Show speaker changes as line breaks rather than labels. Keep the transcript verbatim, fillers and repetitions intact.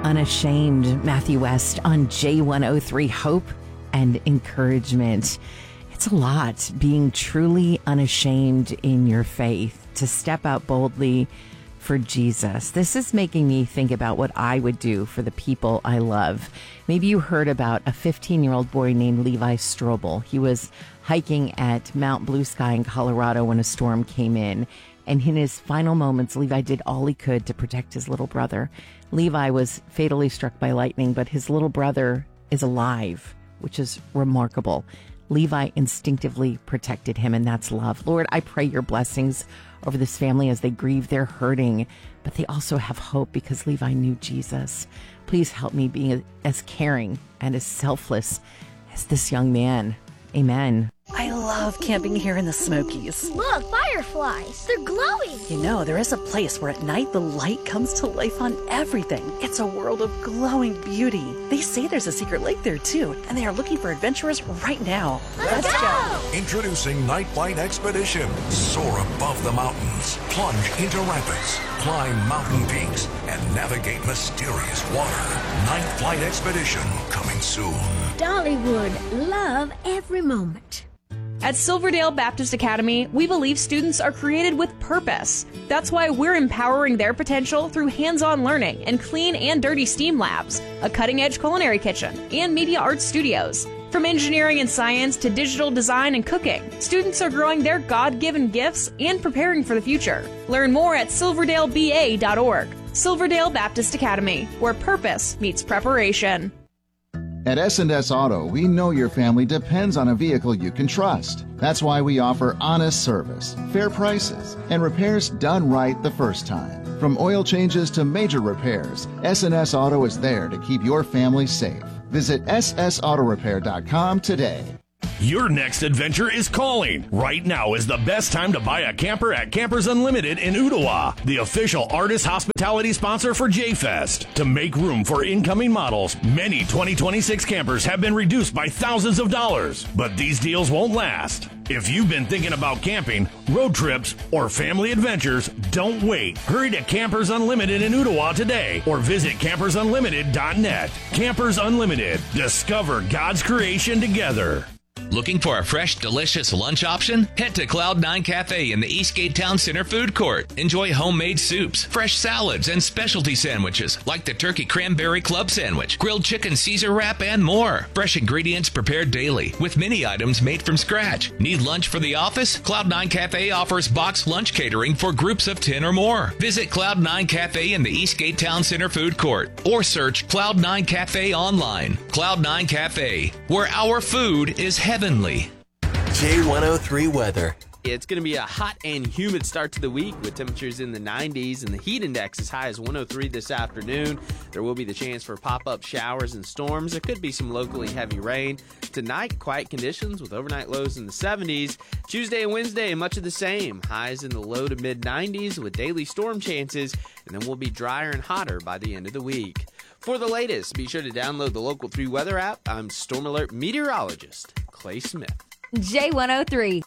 Unashamed, Matthew West on J one oh three, Hope and Encouragement. It's a lot being truly unashamed in your faith, to step out boldly for Jesus. This is making me think about what I would do for the people I love. Maybe you heard about a fifteen-year-old boy named Levi Strobel. He was hiking at Mount Blue Sky in Colorado when a storm came in. And in his final moments, Levi did all he could to protect his little brother. Levi was fatally struck by lightning, but his little brother is alive, which is remarkable. Levi instinctively protected him, and that's love. Lord, I pray your blessings over this family as they grieve. They're hurting, but they also have hope because Levi knew Jesus. Please help me be as caring and as selfless as this young man. Amen.
I love camping here in the Smokies.
Look, fireflies. They're glowing.
You know, there is a place where at night the light comes to life on everything. It's a world of glowing beauty. They say there's a secret lake there, too, and they are looking for adventurers right now.
Let's, Let's go.
go! Introducing Night Flight Expedition. Soar above the mountains, plunge into rapids, climb mountain peaks, and navigate mysterious water. Night Flight Expedition, coming soon.
Dollywood, love every moment.
At Silverdale Baptist Academy, we believe students are created with purpose. That's why we're empowering their potential through hands-on learning and clean and dirty STEAM labs, a cutting-edge culinary kitchen, and media arts studios. From engineering and science to digital design and cooking, students are growing their God-given gifts and preparing for the future. Learn more at silverdale b a dot org. Silverdale Baptist Academy, where purpose meets preparation.
At S and S Auto, we know your family depends on a vehicle you can trust. That's why we offer honest service, fair prices, and repairs done right the first time. From oil changes to major repairs, S and S Auto is there to keep your family safe. Visit s s auto repair dot com today.
Your next adventure is calling. Right now is the best time to buy a camper at Campers Unlimited in Ottawa, the official artist hospitality sponsor for J-Fest. To make room for incoming models, many twenty twenty-six campers have been reduced by thousands of dollars. But these deals won't last. If you've been thinking about camping, road trips, or family adventures, don't wait. Hurry to Campers Unlimited in Ottawa today or visit campers unlimited dot net. Campers Unlimited. Discover God's creation together.
Looking for a fresh, delicious lunch option? Head to Cloud nine Cafe in the Eastgate Town Center Food Court. Enjoy homemade soups, fresh salads, and specialty sandwiches like the Turkey Cranberry Club Sandwich, grilled chicken Caesar wrap, and more. Fresh ingredients prepared daily with many items made from scratch. Need lunch for the office? Cloud nine Cafe offers boxed lunch catering for groups of ten or more. Visit Cloud nine Cafe in the Eastgate Town Center Food Court or search Cloud nine Cafe online. Cloud nine Cafe, where our food is heavenly.
J one oh three weather.
It's going to be a hot and humid start to the week with temperatures in the nineties and the heat index as high as one oh three this afternoon. There will be the chance for pop-up showers and storms. There could be some locally heavy rain. Tonight, quiet conditions with overnight lows in the seventies. Tuesday and Wednesday, much of the same. Highs in the low to mid nineties with daily storm chances, and then we'll be drier and hotter by the end of the week. For the latest, be sure to download the Local three Weather app. I'm Storm Alert meteorologist Clay Smith.
J one oh three.